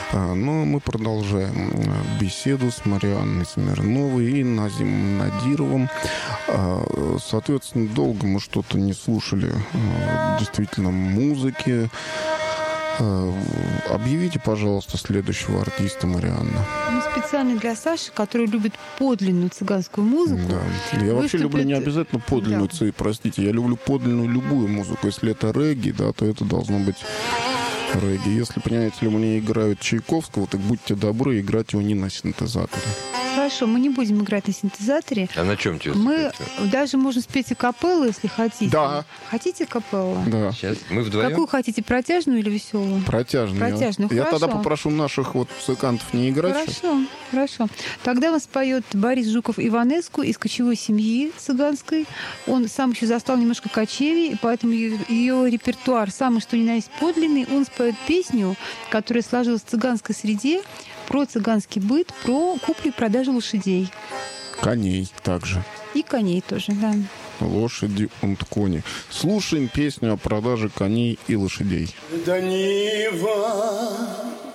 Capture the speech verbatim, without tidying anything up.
Но мы продолжаем беседу с Марианной Смирновой и Назимом Надировым. Соответственно, долго мы что-то не слушали действительно музыки. Объявите, пожалуйста, следующего артиста, Марианна. Ну, специально для Саши, который любит подлинную цыганскую музыку. Да. Я вообще выступит... люблю не обязательно подлинную, да. простите, я люблю подлинную любую музыку. Если это регги, да, то это должно быть регги. Если, понимаете ли, мне играют Чайковского, так будьте добры, играть его не на синтезаторе. Хорошо, мы не будем играть на синтезаторе. А на чем тебе? Мы даже можем спеть и капеллу, если хотите. Да. Хотите капеллу? Да. Сейчас мы вдвоем. Какую хотите, протяжную или веселую? Протяжную. Протяжную, Я хорошо. тогда попрошу наших вот музыкантов не играть. Хорошо, сейчас. хорошо. Тогда вас поет Борис Жуков-Иванеску из кочевой семьи цыганской. Он сам еще застал немножко кочевий, и поэтому ее, ее репертуар самый что ни на есть подлинный. Он споет песню, которая сложилась в цыганской среде, про цыганский быт, про куплю и продажу лошадей. Коней также. И коней тоже, да. Лошади und кони. Слушаем песню о продаже коней и лошадей. Да Нива